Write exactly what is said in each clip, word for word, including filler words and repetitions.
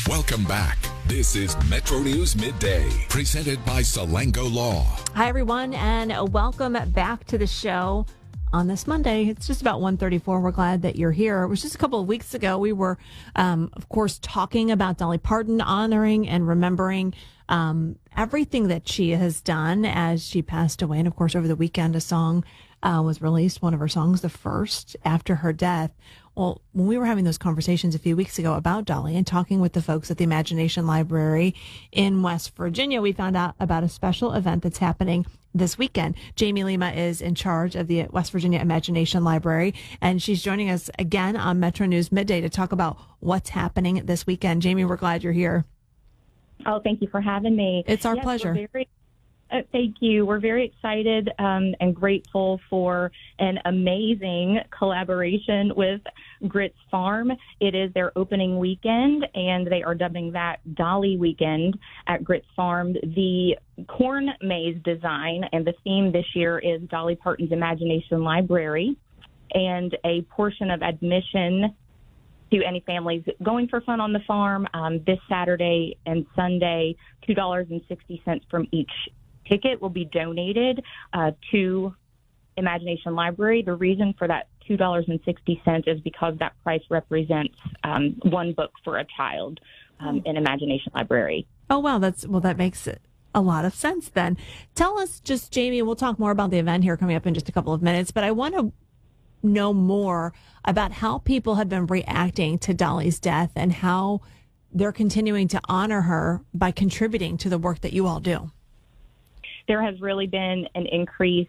Welcome back. This is Metro News Midday, presented by Salango Law. Hi, everyone, and welcome back to the show on this Monday. It's just about one thirty-four. We're glad that you're here. It was just a couple of weeks ago. We were, um, of course, talking about Dolly Parton, honoring and remembering um, everything that she has done as she passed away. And, of course, over the weekend, a song uh, was released, one of her songs, the first after her death. Well, when we were having those conversations a few weeks ago about Dolly and talking with the folks at the Imagination Library in West Virginia, we found out about a special event that's happening this weekend. Jamie Lima is in charge of the West Virginia Imagination Library, and she's joining us again on Metro News Midday to talk about what's happening this weekend. Jamie, we're glad you're here. Oh, thank you for having me. It's our yes, pleasure. We're very, uh, thank you. We're very excited um, and grateful for an amazing collaboration with Grits Farm. It is their opening weekend, and they are dubbing that Dolly Weekend at Grits Farm. The corn maze design and the theme this year is Dolly Parton's Imagination Library, and a portion of admission to any families going for fun on the farm um, this Saturday and Sunday, two dollars and sixty cents from each ticket will be donated uh, to Imagination Library. The reason for that two dollars and sixty cents is because that price represents um, one book for a child um, in Imagination Library. Oh, wow. That's well, that makes it a lot of sense then. Tell us just, Jamie, we'll talk more about the event here coming up in just a couple of minutes, but I want to know more about how people have been reacting to Dolly's death and how they're continuing to honor her by contributing to the work that you all do. There has really been an increase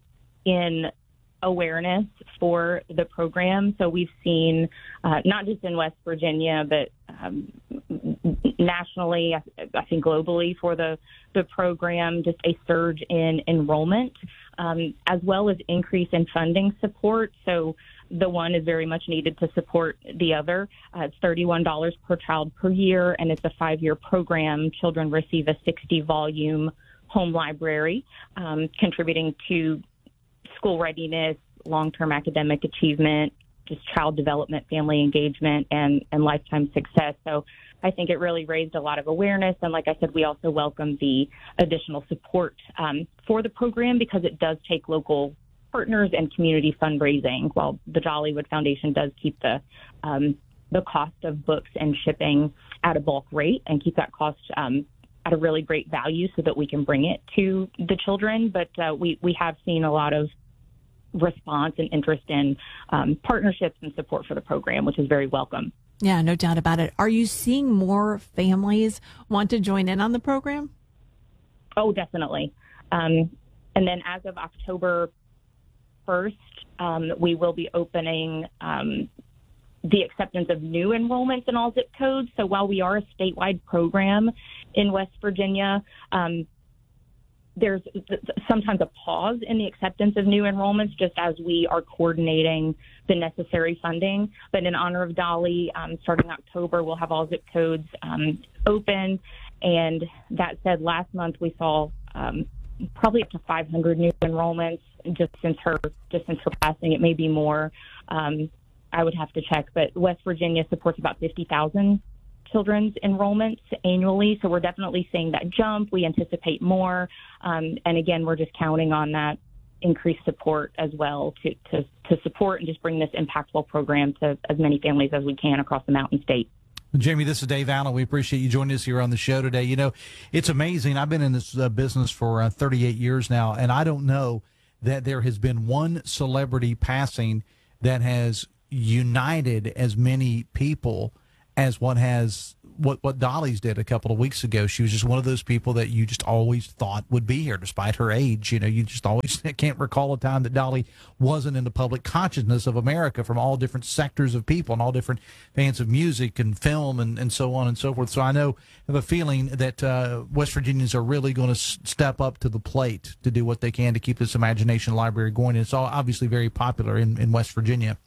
in awareness for the program. So we've seen, uh, not just in West Virginia, but um, nationally, I, I think globally for the, the program, just a surge in enrollment, um, as well as increase in funding support. So the one is very much needed to support the other. Uh, it's thirty-one dollars per child per year, and it's a five-year program. Children receive a sixty-volume home library, um, contributing to school readiness, long-term academic achievement, just child development, family engagement, and, and lifetime success. So I think it really raised a lot of awareness. And like I said, we also welcome the additional support um, for the program because it does take local partners and community fundraising, while the Dollywood Foundation does keep the um, the cost of books and shipping at a bulk rate and keep that cost um, at a really great value so that we can bring it to the children. But uh, we, we have seen a lot of response and interest in um, partnerships and support for the program, which is very welcome. Yeah, no doubt about it. Are you seeing more families want to join in on the program? Oh, definitely. Um, and then as of October first, um, we will be opening um, the acceptance of new enrollments in all zip codes. So while we are a statewide program in West Virginia, um, there's sometimes a pause in the acceptance of new enrollments just as we are coordinating the necessary funding. But in honor of Dolly, um, starting October, we'll have all zip codes um, open. And that said, last month we saw um, probably up to five hundred new enrollments just since her just since her passing. It may be more. Um, I would have to check, but West Virginia supports about fifty thousand children's enrollments annually. So we're definitely seeing that jump. We anticipate more. Um, and again, we're just counting on that increased support as well to, to, to support and just bring this impactful program to as many families as we can across the Mountain State. Jamie, this is Dave Allen. We appreciate you joining us here on the show today. You know, it's amazing. I've been in this uh, business for uh, thirty-eight years now, and I don't know that there has been one celebrity passing that has united as many people as what has what what Dolly's did a couple of weeks ago. She was just one of those people that you just always thought would be here, despite her age. You know, you just always can't recall a time that Dolly wasn't in the public consciousness of America from all different sectors of people and all different fans of music and film and, and so on and so forth. So I know, I have a feeling that uh, West Virginians are really going to s- step up to the plate to do what they can to keep this Imagination Library going. It's all obviously very popular in, in West Virginia.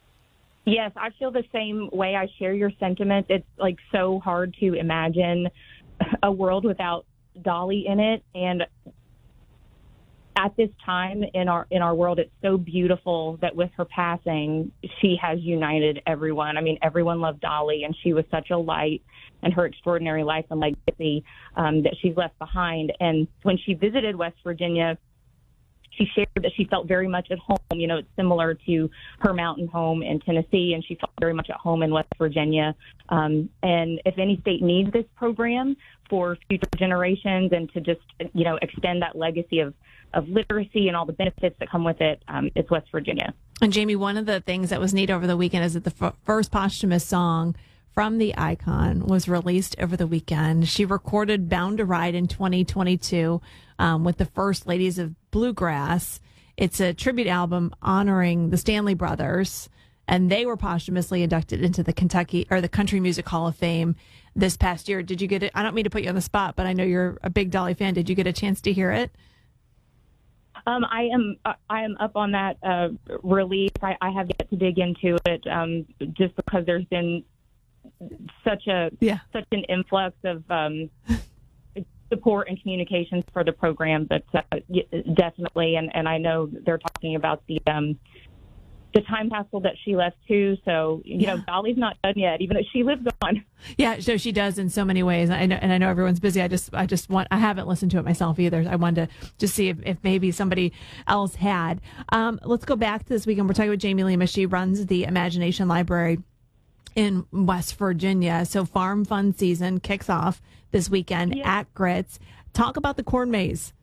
Yes, I feel the same way. I share your sentiments. It's like so hard to imagine a world without Dolly in it. And at this time in our in our world, it's so beautiful that with her passing, she has united everyone. I mean, everyone loved Dolly, and she was such a light, and her extraordinary life and legacy um, that she's left behind. And when she visited West Virginia, she shared that she felt very much at home. You know, it's similar to her mountain home in Tennessee, and she felt very much at home in West Virginia. Um, and if any state needs this program for future generations and to just, you know, extend that legacy of, of literacy and all the benefits that come with it, um, it's West Virginia. And Jamie, one of the things that was neat over the weekend is that the f- first posthumous song from the icon was released over the weekend. She recorded Bound to Ride in twenty twenty-two um, with the First Ladies of Bluegrass. It's a tribute album honoring the Stanley Brothers, and they were posthumously inducted into the Kentucky or the Country Music Hall of Fame this past year. Did you get it? I don't mean to put you on the spot, but I know you're a big Dolly fan. Did you get a chance to hear it? Um, I am uh, I am up on that uh, release. I, I have yet to dig into it, um, just because there's been such a yeah. such an influx of um, support and communications for the program. But uh, definitely, and, and I know they're talking about the um, the time capsule that she left too. So you yeah. know, Dolly's not done yet, even though she lives on. Yeah, so she does in so many ways. I know, and I know everyone's busy. I just, I just want. I haven't listened to it myself either. I wanted to just see if, if maybe somebody else had. Um, let's go back to this weekend. We're talking with Jamie Lima. She runs the Imagination Library in West Virginia. So Farm Fun season kicks off this weekend yeah. at Grits. Talk about the corn maze.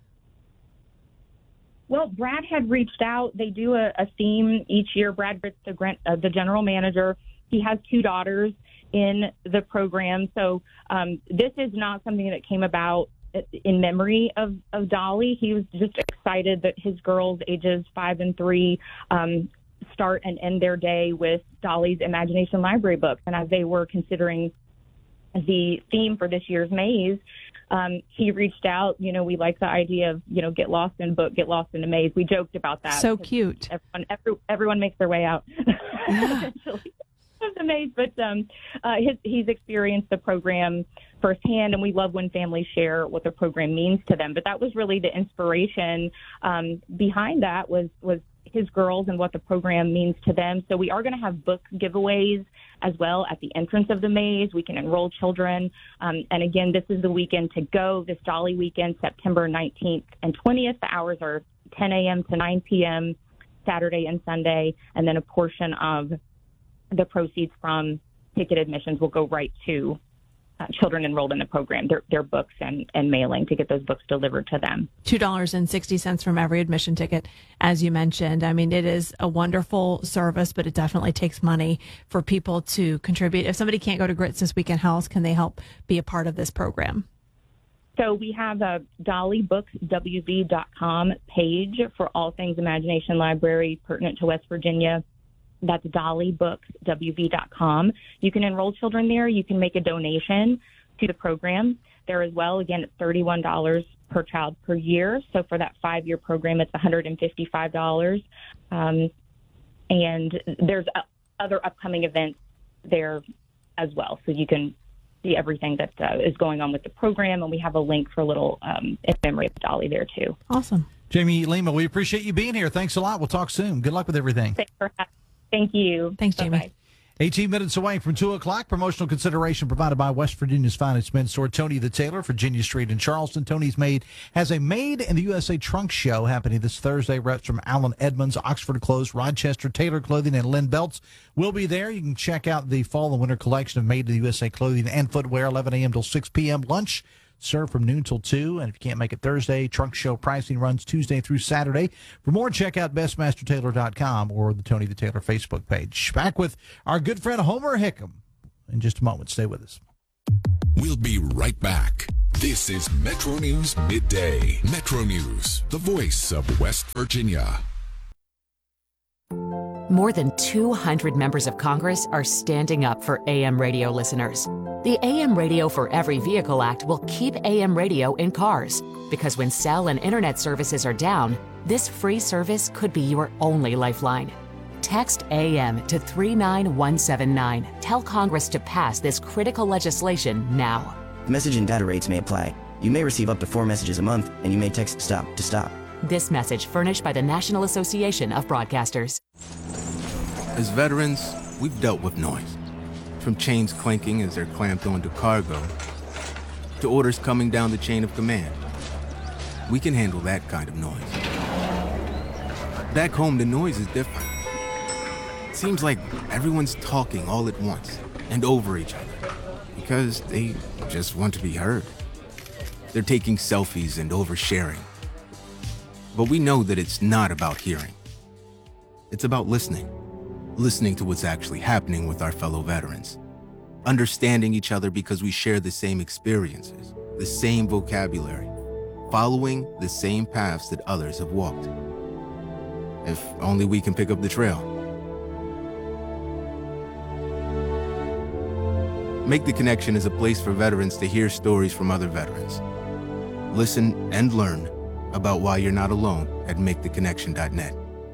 Well, Brad had reached out. They do a, a theme each year. Brad Grits, the, grant, uh, the general manager, he has two daughters in the program. So um, this is not something that came about in memory of, of Dolly. He was just excited that his girls, ages five and three, um, start and end their day with Dolly's Imagination Library books. And as they were considering the theme for this year's maze, um, he reached out. You know, we like the idea of, you know, get lost in a book, get lost in a maze. We joked about that. So cute. Everyone, every, everyone makes their way out yeah. eventually of the maze. But um, uh, his, he's experienced the program firsthand, and we love when families share what the program means to them. But that was really the inspiration um, behind that was was his girls and what the program means to them. So we are going to have book giveaways as well at the entrance of the maze. We can enroll children. Um, and again, this is the weekend to go, this Dolly weekend, September nineteenth and twentieth. The hours are ten a.m. to nine p.m. Saturday and Sunday. And then a portion of the proceeds from ticket admissions will go right to Uh, children enrolled in the program, their, their books and, and mailing to get those books delivered to them. two dollars and sixty cents from every admission ticket, as you mentioned. I mean, it is a wonderful service, but it definitely takes money for people to contribute. If somebody can't go to Grits this weekend, how else can they help be a part of this program? So we have a dolly books w v dot com page for all things Imagination Library pertinent to West Virginia. That's dolly books w v dot com. You can enroll children there. You can make a donation to the program there as well. Again, it's thirty-one dollars per child per year. So for that five-year program, it's one hundred fifty-five dollars. Um, and there's uh, other upcoming events there as well. So you can see everything that uh, is going on with the program. And we have a link for a little um, in memory of Dolly there, too. Awesome. Jamie Lima, we appreciate you being here. Thanks a lot. We'll talk soon. Good luck with everything. Thanks for having Thank you. Thanks, Jamie. Bye-bye. eighteen minutes away from two o'clock. Promotional consideration provided by West Virginia's finest men's store, Tony the Tailor, Virginia Street in Charleston. Tony's Made has a Made in the U S A trunk show happening this Thursday. Reps from Allen Edmonds, Oxford Clothes, Rochester Taylor Clothing, and Lynn Belts will be there. You can check out the fall and winter collection of Made in the U S A clothing and footwear, eleven a.m. till six p.m. Lunch served from noon till two. And if you can't make it Thursday, trunk show pricing runs Tuesday through Saturday. For more, check out best master tailor dot com or the Tony the Tailor Facebook page. Back with our good friend Homer Hickam in just a moment. Stay with us. We'll be right back. This is Metro News Midday. Metro News, the voice of West Virginia. More than two hundred members of Congress are standing up for A M radio listeners. The A M Radio for Every Vehicle Act will keep A M radio in cars, because when cell and internet services are down, this free service could be your only lifeline. Text A M to three nine one seven nine. Tell Congress to pass this critical legislation now. Message and data rates may apply. You may receive up to four messages a month, and you may text STOP to stop. This message furnished by the National Association of Broadcasters. As veterans, we've dealt with noise. From chains clanking as they're clamped onto cargo, to orders coming down the chain of command. We can handle that kind of noise. Back home, the noise is different. It seems like everyone's talking all at once and over each other because they just want to be heard. They're taking selfies and oversharing. But we know that it's not about hearing. It's about listening. Listening to what's actually happening with our fellow veterans. Understanding each other because we share the same experiences, the same vocabulary, following the same paths that others have walked. If only we can pick up the trail. Make the Connection is a place for veterans to hear stories from other veterans. Listen and learn about why you're not alone at make the connection dot net.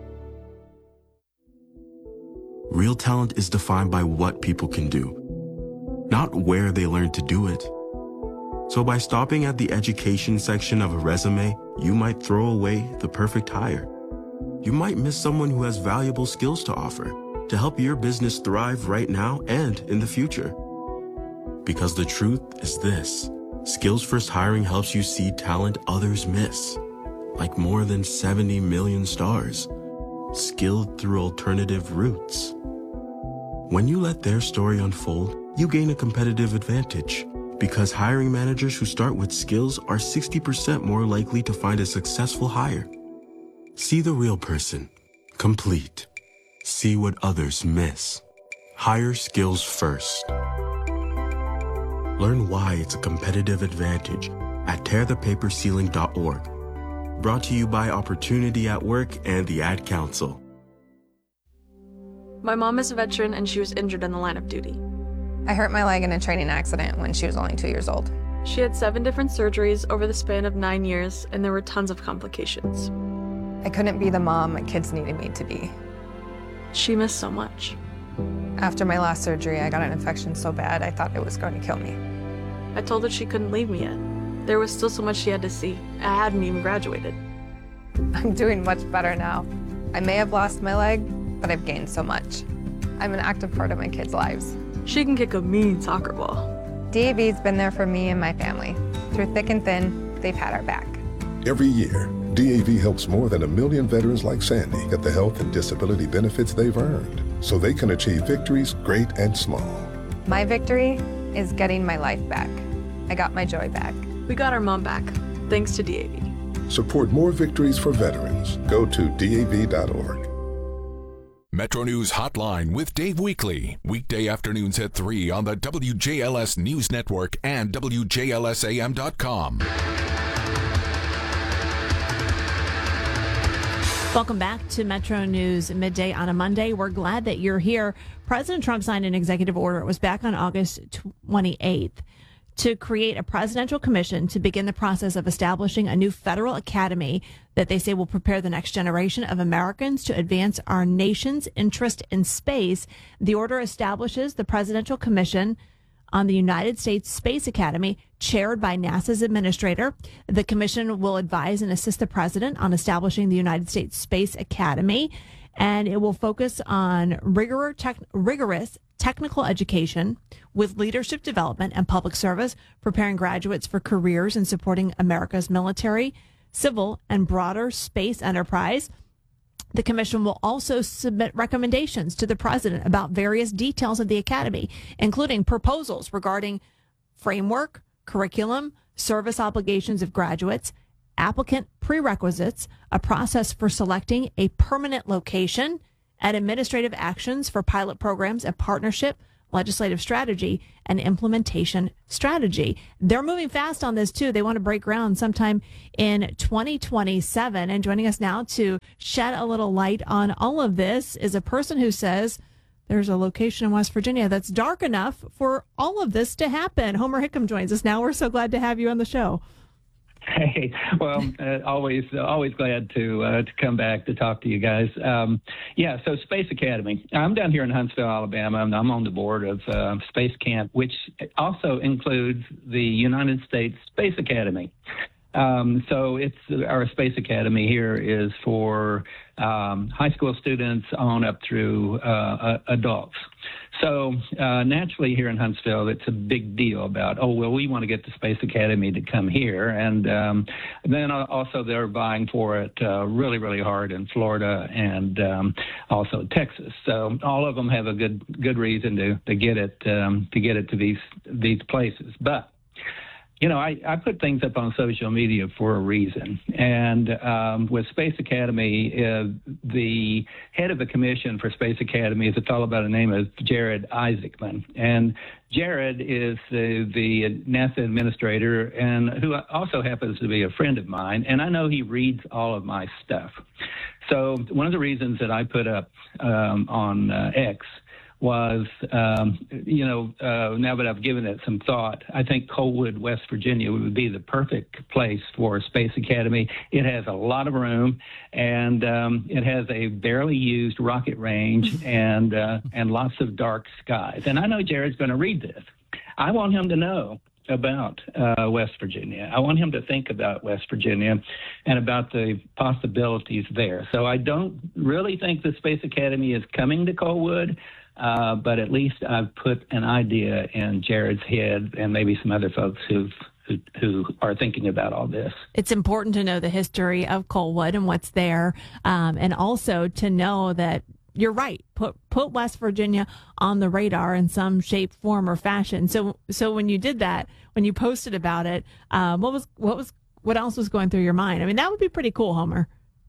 Real talent is defined by what people can do, not where they learn to do it. So by stopping at the education section of a resume, you might throw away the perfect hire. You might miss someone who has valuable skills to offer to help your business thrive right now and in the future. Because the truth is this, Skills First Hiring helps you see talent others miss, like more than seventy million stars, skilled through alternative routes. When you let their story unfold, you gain a competitive advantage because hiring managers who start with skills are sixty percent more likely to find a successful hire. See the real person, complete. See what others miss. Hire skills first. Learn why it's a competitive advantage at tear the paper ceiling dot org. Brought to you by Opportunity at Work and the Ad Council. My mom is a veteran and she was injured in the line of duty. I hurt my leg in a training accident when she was only two years old. She had seven different surgeries over the span of nine years and there were tons of complications. I couldn't be the mom my kids needed me to be. She missed so much. After my last surgery, I got an infection so bad I thought it was going to kill me. I told her she couldn't leave me yet. There was still so much she had to see. I hadn't even graduated. I'm doing much better now. I may have lost my leg, but I've gained so much. I'm an active part of my kids' lives. She can kick a mean soccer ball. D A V's been there for me and my family. Through thick and thin, they've had our back. Every year, D A V helps more than a million veterans like Sandy get the health and disability benefits they've earned so they can achieve victories great and small. My victory is getting my life back. I got my joy back. We got our mom back, thanks to D A V. Support more victories for veterans. Go to D A V dot org. Metro News Hotline with Dave Weekly. Weekday afternoons at three on the W J L S News Network and W J L S A M dot com. Welcome back to Metro News Midday on a Monday. We're glad that you're here. President Trump signed an executive order. It was back on August twenty-eighth to create a presidential commission to begin the process of establishing a new federal academy that they say will prepare the next generation of Americans to advance our nation's interest in space. The order establishes the Presidential Commission on the United States Space Academy, chaired by NASA's administrator. The commission will advise and assist the president on establishing the United States Space Academy, and it will focus on rigorous, tech, rigorous technical education with leadership development and public service, preparing graduates for careers and supporting America's military, civil, and broader space enterprise. The commission will also submit recommendations to the president about various details of the academy, including proposals regarding framework, curriculum, service obligations of graduates, applicant prerequisites, a process for selecting a permanent location, and administrative actions for pilot programs and partnership, legislative strategy, and implementation strategy. They're moving fast on this, too. They want to break ground sometime in twenty twenty-seven. And joining us now to shed a little light on all of this is a person who says there's a location in West Virginia that's dark enough for all of this to happen. Homer Hickam joins us now. We're so glad to have you on the show. Hey, well, uh, always, uh, always glad to uh, to come back to talk to you guys. Um, yeah, so Space Academy. I'm down here in Huntsville, Alabama, and I'm on the board of uh, Space Camp, which also includes the United States Space Academy. Um, so it's our Space Academy here is for um, high school students on up through uh, adults. So uh, naturally here in Huntsville, it's a big deal about, oh, well, we want to get the Space Academy to come here. And um, then also they're vying for it uh, really, really hard in Florida and um, also Texas. So all of them have a good good reason to, to get it um, to get it to these these places. But you know, I, I put things up on social media for a reason. And um, with Space Academy, uh, the head of the commission for Space Academy is a fellow by the name of Jared Isaacman. And Jared is the, the NASA administrator and who also happens to be a friend of mine. And I know he reads all of my stuff. So one of the reasons that I put up um, on uh, X was, um, you know, uh, now that I've given it some thought, I think Coalwood, West Virginia would be the perfect place for Space Academy. It has a lot of room, and um, it has a barely used rocket range and uh, and lots of dark skies. And I know Jared's going to read this. I want him to know about uh, West Virginia. I want him to think about West Virginia and about the possibilities there. So I don't really think the Space Academy is coming to Coalwood. Uh, but at least I've put an idea in Jared's head and maybe some other folks who've, who who are thinking about all this. It's important to know the history of Coalwood and what's there, um, and also to know that you're right. Put put West Virginia on the radar in some shape, form, or fashion. So so when you did that, when you posted about it, um, what was what was what else was going through your mind? I mean, that would be pretty cool, Homer.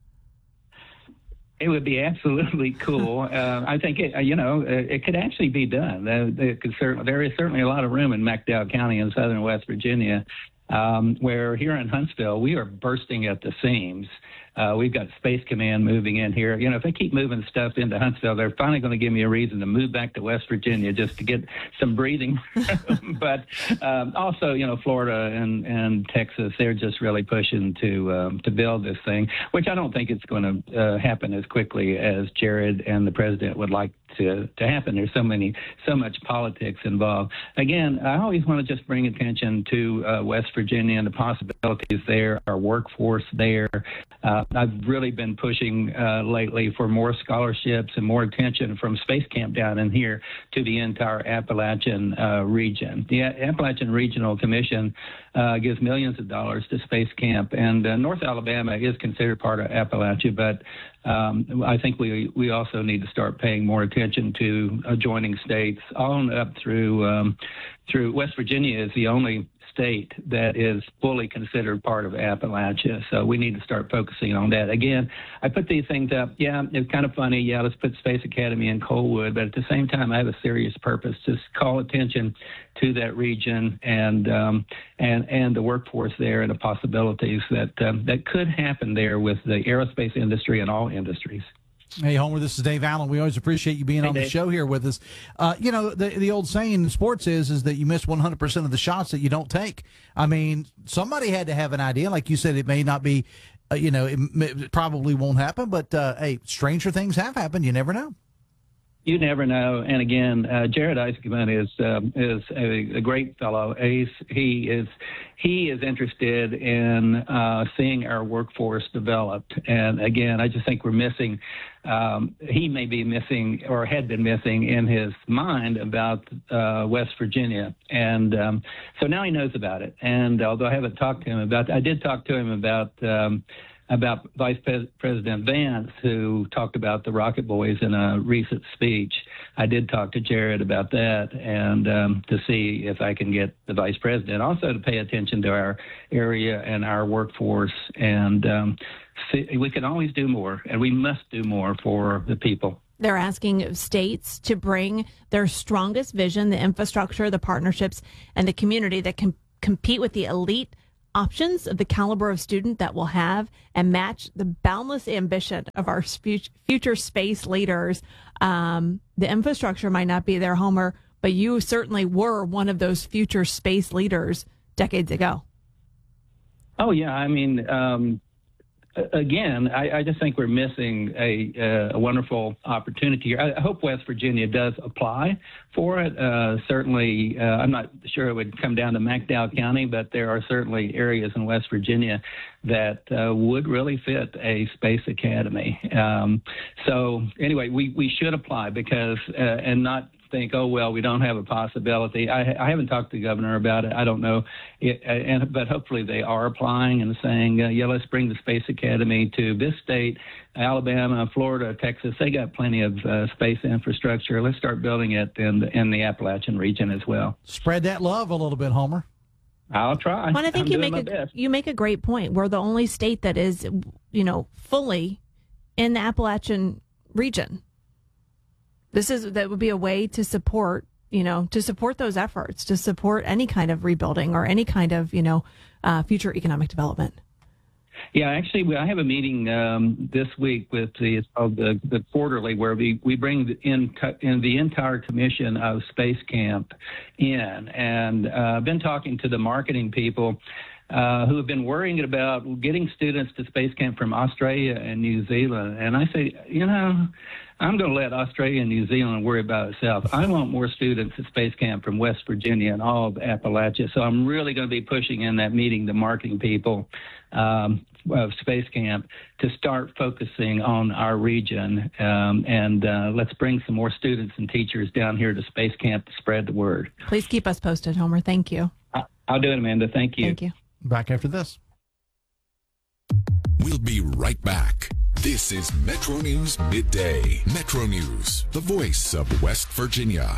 It would be absolutely cool. uh, I think, it, you know, it, it could actually be done. Uh, it could certainly, there is certainly a lot of room in McDowell County in southern West Virginia, um, where here in Huntsville, we are bursting at the seams. Uh, we've got Space Command moving in here. You know, if they keep moving stuff into Huntsville, they're finally going to give me a reason to move back to West Virginia just to get some breathing room. But um, also, you know, Florida and, and Texas, they're just really pushing to um, to build this thing, which I don't think it's going to uh, happen as quickly as Jared and the president would like to, to happen. There's so many, so much politics involved. Again, I always want to just bring attention to uh, West Virginia and the possibilities there, our workforce there. Uh, I've really been pushing uh, lately for more scholarships and more attention from Space Camp down in here to the entire Appalachian uh, region. The Appalachian Regional Commission uh, gives millions of dollars to Space Camp, and uh, North Alabama is considered part of Appalachia, but um, I think we we also need to start paying more attention to adjoining states on up through um, through West Virginia is the only state that is fully considered part of Appalachia. So we need to start focusing on that. Again, I put these things up. Yeah, it's kind of funny. Yeah, let's put Space Academy in Coalwood. But at the same time, I have a serious purpose to call attention to that region and um, and and the workforce there and the possibilities that um, that could happen there with the aerospace industry and all industries. Hey, Homer, this is Dave Allen. We always appreciate you being hey, on Dave. the show here with us. Uh, you know, the the old saying in sports is is that you miss one hundred percent of the shots that you don't take. I mean, somebody had to have an idea. Like you said, it may not be, uh, you know, it, it probably won't happen. But, uh, hey, stranger things have happened. You never know. You never know. And again, uh, Jared Isaacman is um, is a, a great fellow. He's, he is he is interested in uh, seeing our workforce developed. And again, I just think we're missing. Um, he may be missing or had been missing in his mind about uh, West Virginia. And um, so now he knows about it. And although I haven't talked to him about, I did talk to him about. Um, about Vice President Vance, who talked about the Rocket Boys in a recent speech. I did talk to Jared about that and um, to see if I can get the Vice President also to pay attention to our area and our workforce. And um, see, we can always do more, and we must do more for the people. They're asking states to bring their strongest vision, the infrastructure, the partnerships, and the community that can compete with the elite options of the caliber of student that we'll have and match the boundless ambition of our future space leaders. Um, the infrastructure might not be there, Homer, but you certainly were one of those future space leaders decades ago. Oh, yeah. I mean, um, again, I, I just think we're missing a, uh, a wonderful opportunity here. I hope West Virginia does apply for it. Uh, certainly, uh, I'm not sure it would come down to McDowell County, but there are certainly areas in West Virginia that uh, would really fit a space academy. Um, so anyway, we, we should apply because, uh, and not think, oh, well, we don't have a possibility. I, I haven't talked to the governor about it. I don't know. It, and, but hopefully they are applying and saying, uh, yeah, let's bring the Space Academy to this state, Alabama, Florida, Texas. They got plenty of uh, space infrastructure. Let's start building it in the, in the Appalachian region as well. Spread that love a little bit, Homer. I'll try. Well, I think I'm you doing make my a best. you make a great point. We're the only state that is, you know, fully in the Appalachian region. This is that would be a way to support, you know, to support those efforts, to support any kind of rebuilding or any kind of, you know, uh, future economic development. Yeah, actually, I have a meeting um, this week with the of the, the quarterly where we, we bring in, in the entire commission of Space Camp in. And uh, I've been talking to the marketing people uh, who have been worrying about getting students to Space Camp from Australia and New Zealand. And I say, you know, I'm going to let Australia and New Zealand worry about itself. I want more students at Space Camp from West Virginia and all of Appalachia. So I'm really going to be pushing in that meeting the marketing people um, of Space Camp to start focusing on our region. Um, and uh, let's bring some more students and teachers down here to Space Camp to spread the word. Please keep us posted, Homer. Thank you. I'll do it, Amanda. Thank you. Thank you. Back after this. We'll be right back. This is Metro News Midday. Metro News, the voice of West Virginia.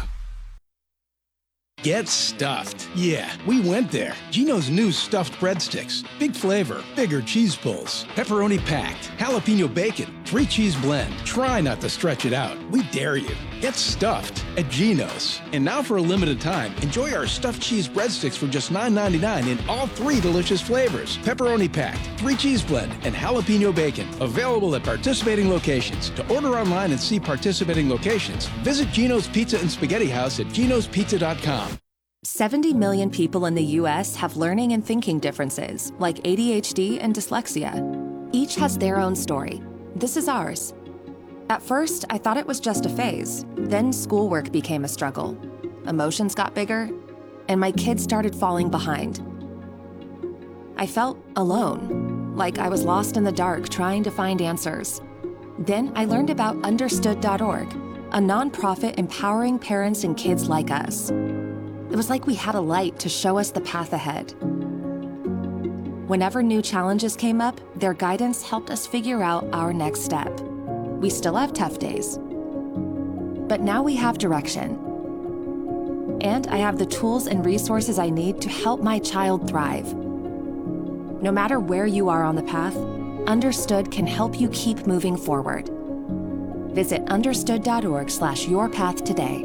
Get stuffed. Yeah, we went there. Geno's new stuffed breadsticks. Big flavor, bigger cheese pulls, pepperoni packed, jalapeno bacon, three cheese blend. Try not to stretch it out. We dare you. Get stuffed at Geno's. And now for a limited time, enjoy our stuffed cheese breadsticks for just nine ninety-nine in all three delicious flavors. Pepperoni packed, three cheese blend, and jalapeno bacon. Available at participating locations. To order online and see participating locations, visit Geno's Pizza and Spaghetti House at genos pizza dot com. seventy million people in the U S have learning and thinking differences, like A D H D and dyslexia. Each has their own story. This is ours. At first, I thought it was just a phase. Then schoolwork became a struggle. Emotions got bigger, and my kids started falling behind. I felt alone, like I was lost in the dark trying to find answers. Then I learned about understood dot org, a nonprofit empowering parents and kids like us. It was like we had a light to show us the path ahead. Whenever new challenges came up, their guidance helped us figure out our next step. We still have tough days, but now we have direction. And I have the tools and resources I need to help my child thrive. No matter where you are on the path, Understood can help you keep moving forward. Visit understood dot org slash your path today.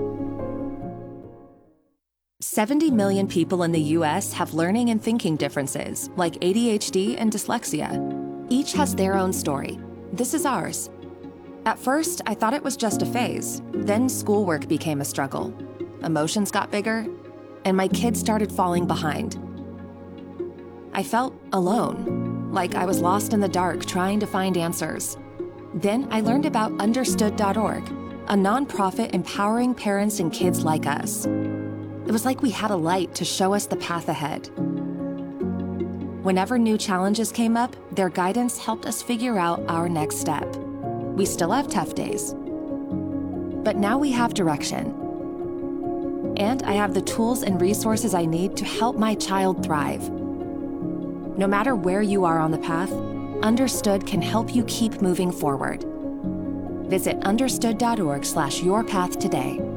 seventy million people in the U S have learning and thinking differences, like A D H D and dyslexia. Each has their own story. This is ours. At first, I thought it was just a phase. Then schoolwork became a struggle. Emotions got bigger, and my kids started falling behind. I felt alone, like I was lost in the dark trying to find answers. Then I learned about understood dot org, a nonprofit empowering parents and kids like us. It was like we had a light to show us the path ahead. Whenever new challenges came up, their guidance helped us figure out our next step. We still have tough days, but now we have direction. And I have the tools and resources I need to help my child thrive. No matter where you are on the path, Understood can help you keep moving forward. Visit understood dot org slash your path today.